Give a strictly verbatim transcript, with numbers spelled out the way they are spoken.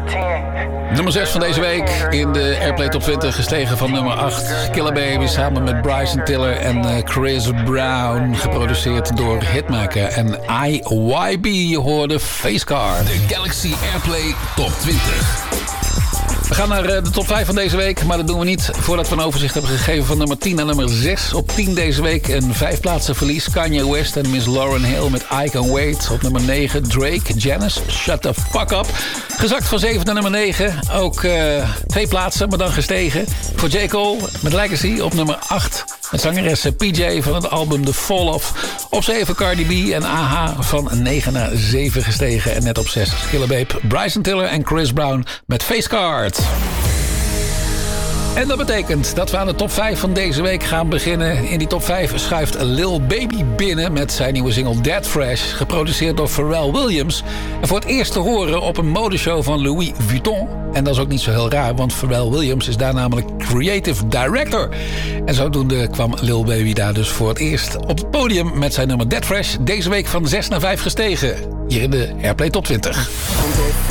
Nummer zes van deze week in de Airplay Top twintig, gestegen van nummer acht. Killer Baby samen met Bryson Tiller en Chris Brown. Geproduceerd door Hitmaker en I Y B. Je hoorde Facecard. De Galaxy Airplay Top twintig. We gaan naar de top vijf van deze week, maar dat doen we niet voordat we een overzicht hebben gegeven van nummer tien naar nummer zes. Op tien deze week een vijf plaatsen verlies. Kanye West en Miss Lauryn Hill met I Can Wait. Op nummer negen Drake, Janice, Shut the Fuck Up. Gezakt van zeven naar nummer negen. Ook uh, twee plaatsen, maar dan gestegen. Voor J. Cole met Legacy op nummer acht. Met zangeres P J van het album The Fall Off. Op zeven Cardi B en A H van negen naar zeven gestegen. En net op zes Killer Babe, Bryson Tiller en Chris Brown met Facecard. En dat betekent dat we aan de top vijf van deze week gaan beginnen. In die top vijf schuift Lil Baby binnen met zijn nieuwe single Dead Fresh. Geproduceerd door Pharrell Williams. En voor het eerst te horen op een modeshow van Louis Vuitton. En dat is ook niet zo heel raar, want Pharrell Williams is daar namelijk creative director. En zodoende kwam Lil Baby daar dus voor het eerst op het podium met zijn nummer Dead Fresh. Deze week van zes naar vijf gestegen. Hier in de Airplay Top twintig.